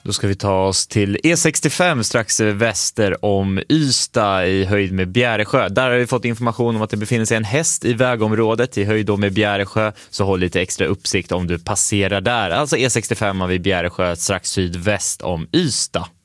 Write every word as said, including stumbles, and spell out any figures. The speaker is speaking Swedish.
Då ska vi ta oss till E sextiofem strax väster om Ystad i höjd med Bjäresjö. Där har vi fått information om att det befinner sig en häst i vägområdet i höjd med Bjäresjö. Så håll lite extra uppsikt om du passerar där. Alltså E sextiofem vid Bjäresjö strax sydväst om Ystad.